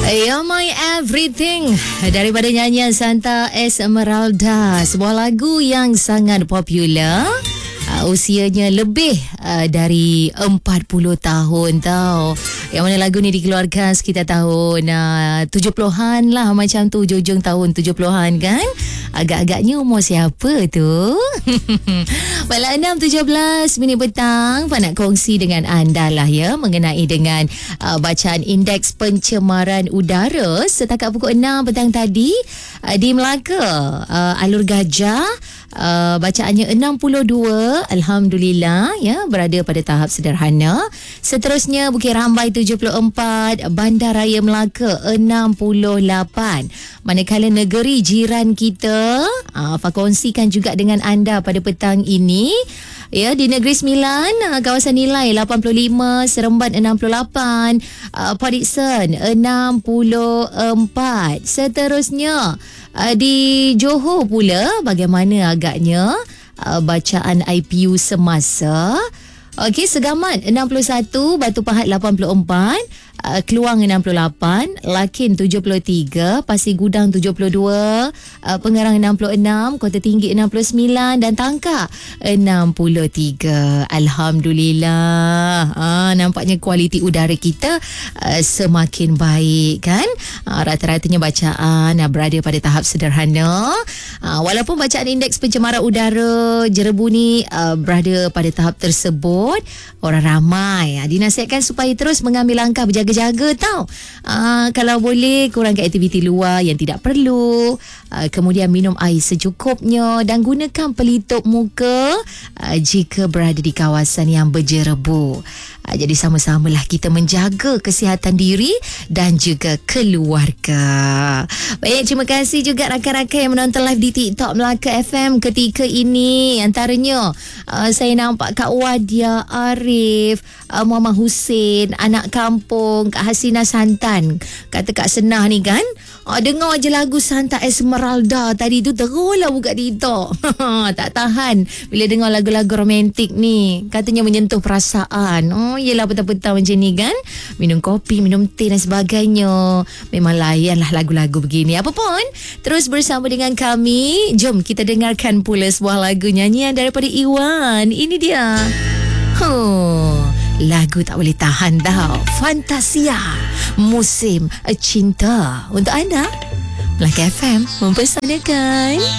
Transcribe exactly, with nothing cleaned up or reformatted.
You're My Everything daripada nyanyian Santa Esmeralda, sebuah lagu yang sangat popular. Uh, usianya lebih uh, dari empat puluh tahun tau. Yang mana lagu ni dikeluarkan sekitar tahun uh, tujuh puluhan lah, macam tu, hujung tahun tujuh puluhan kan. Agak-agaknya umur siapa tu? Baiklah, enam tujuh belas minit petang, Pak nak kongsi dengan anda lah ya mengenai dengan uh, bacaan indeks pencemaran udara setakat pukul enam petang tadi uh, di Melaka, uh, Alur Gajah. Uh, bacaannya enam puluh dua, Alhamdulillah ya, berada pada tahap sederhana. Seterusnya Bukit Rambai tujuh puluh empat, Bandaraya Melaka enam puluh lapan. Manakala negeri jiran kita, uh, Pak kongsikan juga dengan anda pada petang ini. Ya, di Negeri Sembilan, kawasan Nilai lapan puluh lima, Seremban enam puluh lapan, uh, Port Dickson enam puluh empat. Seterusnya uh, di Johor pula, bagaimana agaknya uh, bacaan I P U semasa? Okey, Segamat enam puluh satu, Batu Pahat lapan puluh empat, uh, Keluang enam puluh lapan, Lakin tujuh puluh tiga, Pasir Gudang tujuh puluh dua, uh, Pengerang enam puluh enam, Kota Tinggi enam puluh sembilan dan Tangkak enam puluh tiga. Alhamdulillah. Ah, nampaknya kualiti udara kita uh, semakin baik kan? Uh, rata-ratanya bacaan uh, berada pada tahap sederhana. Uh, walaupun bacaan indeks pencemaran udara Jerebu ni uh, berada pada tahap tersebut, orang ramai uh, dinasihatkan supaya terus mengambil langkah berjaga-jaga tau. Uh, kalau boleh kurangkan aktiviti luar yang tidak perlu, uh, kemudian minum air secukupnya dan gunakan pelitup muka uh, jika berada di kawasan yang berjerebu. Uh, jadi sama-samalah kita menjaga kesihatan diri dan juga keluarga. Baik, terima kasih juga rakan-rakan yang menonton live di TikTok Melaka F M ketika ini. Antaranya uh, saya nampak Kak Wadia, Arif, uh, Muhammad Hussein, anak kampung, Kak Hasina Santan. Kata Kak Senah ni kan, uh, dengar je lagu Santa Esmeralda tadi tu teruslah buka TikTok. Tak tahan bila dengar lagu-lagu romantik ni. Katanya menyentuh perasaan. Oh, yelah petang-petang macam ni kan, minum kopi, minum teh dan sebagainya. Memang layanlah lagu-lagu begini. Apa pun, terus bersama dengan kami. Jom kita dengarkan pula sebuah lagu nyanyian daripada Iwan. Ini dia. Huh, lagu tak boleh tahan tau. Fantasia, Musim Cinta. Untuk anda, Melaka F M mempersanakan.